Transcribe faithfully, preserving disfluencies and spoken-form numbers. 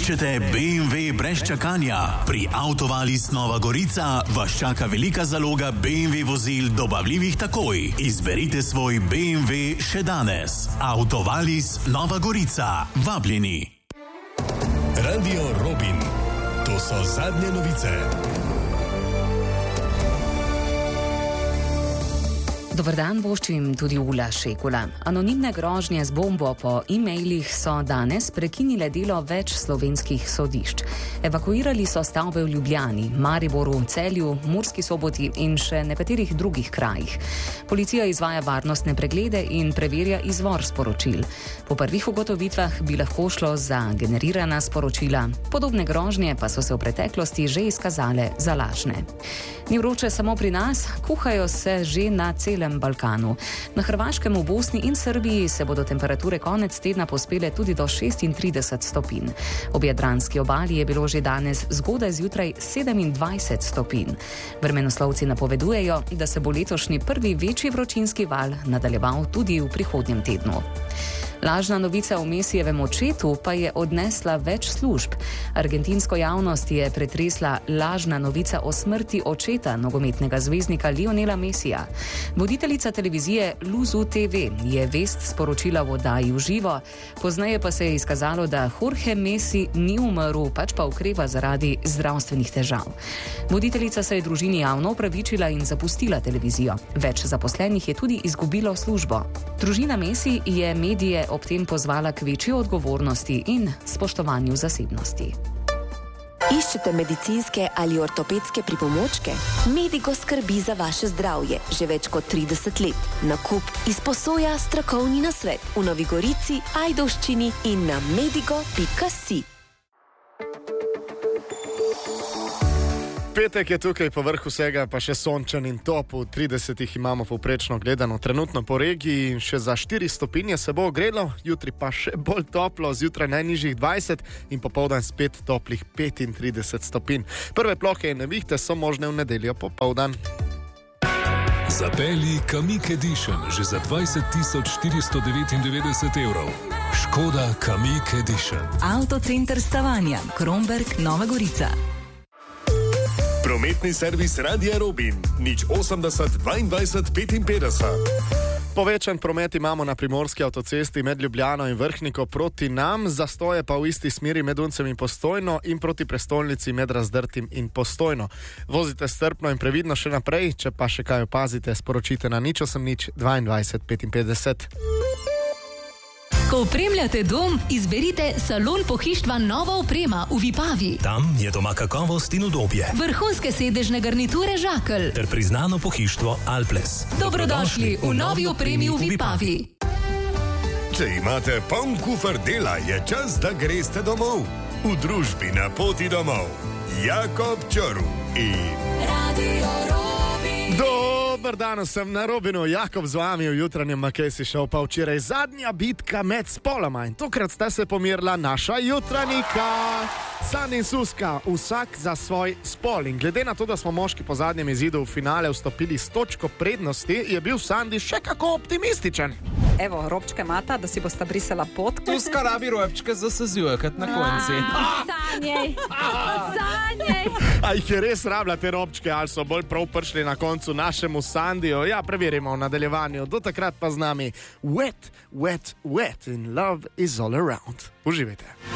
Hočete bé em ve brez čakanja? Pri Autovalis Nova Gorica vas čaka velika zaloga bé em ve vozil dobavljivih takoj. Izberite svoj bé em ve še danes. Autovalis Nova Gorica. Vabljeni. Radio Robin. To so zadnje novice. Dobar dan, voščim tudi Ula Šekula. Anonimne grožnje z bombo po e-mailih so danes prekinile delo več slovenskih sodišč. Evakuirali so stavbe v Ljubljani, Mariboru, Celju, Murski Soboti in še nekaterih drugih krajih. Policija izvaja varnostne preglede in preverja izvor sporočil. Po prvih ugotovitvah bi lahko šlo za generirana sporočila. Podobne grožnje pa so se v preteklosti že izkazale za lažne. Ni vroče samo pri nas, kuhajo se že na celem Balkanu. Na Hrvaškem, v Bosni in Srbiji se bodo temperature konec tedna pospele tudi do šestintrideset stopinj. Ob jadranski obali je bilo že danes zgodaj zjutraj sedemindvajset stopinj. Vremenoslovci napovedujejo, da se bo letošnji prvi večji vročinski val nadaljeval tudi v prihodnjem tednu. Lažna novica o Mesijevem očetu pa je odnesla več služb. Argentinsko javnost je pretresla lažna novica o smrti očeta nogometnega zvezdnika Lionela Mesija. Voditeljica televizije Luzu te ve je vest sporočila v oddaji v živo, pozneje pa se je izkazalo, da Jorge Messi ni umrl, pač pa okreva zaradi zdravstvenih težav. Voditeljica se je družini javno opravičila in zapustila televizijo. Več zaposlenih je tudi izgubilo službo. Družina Messi je medije ob tem pozvala k večji odgovornosti in spoštovanju zasebnosti. Iščete medicinske ali ortopedske pripomočke? Medigo skrbi za vaše zdravje že več kot trideset let. Nakup, izposoja, strokovni nasvet v Novi Gorici, Ajdovščini in na medigo pika si. Petek je tukaj po vrhu vsega, pa še sončen in top. V tridesetih imamo povprečno gledano trenutno po regiji in še za štiri stopinje se bo ogrelo, jutri pa še bolj toplo, zjutraj najnižjih dvajset in popoldan spet toplih petintrideset stopinj. Prve plohe in nevihte so možne v nedeljo popoldan. Zapelji Kamiq Edition že za dvajset tisoč štiristo devetindevetdeset evrov. Škoda Kamiq Edition. Avtocenter Stavanja, Kromberk, Nova Gorica. Prometni servis Radia Robin, nič osemdeset dvaindvajset petinpetdeset. Povečan promet imamo na primorski avtocesti med Ljubljano in Vrhniko proti nam, zastoje pa v isti smeri med Uncem in Postojno in proti prestolnici med Razdrtim in Postojno. Vozite strpno in previdno še naprej, če pa še kaj opazite, sporočite na nič osem nič dvaindvajset petinpetdeset. Ko opremljate dom, izberite Salon pohištva Nova oprema v Vipavi. Tam je doma kakovost in udobje. Vrhunske sedežne garniture Žakelj. Ter priznano pohištvo Alples. Dobrodošli v novi opremi v Vipavi. Če imate poln kufer dela, je čas, da greste domov. V družbi Na poti domov. Jakob Čorv in Radio Robin. Dobar dan, sem na Robinu, Jakob z vami v jutranjem Makesi šel pa včeraj zadnja bitka med spoloma in tokrat sta se pomirila naša jutranika. San in Suska, vsak za svoj spol in glede na to, da smo moški po zadnjem izidu v finale vstopili s točko prednosti, je bil Sandi še kako optimističen. Evo, robčke mata, da si bosta brisala pot. Tu skarabi robčke zasazuje, kot na konci. Sanjej, sanjej. A jih je res rabila te robčke, ali so bolj prav prišli na koncu našemu Sandiju? Ja, preverimo v nadaljevanju. Do takrat pa z nami Wet, Wet, Wet in Love is all around. Uživajte.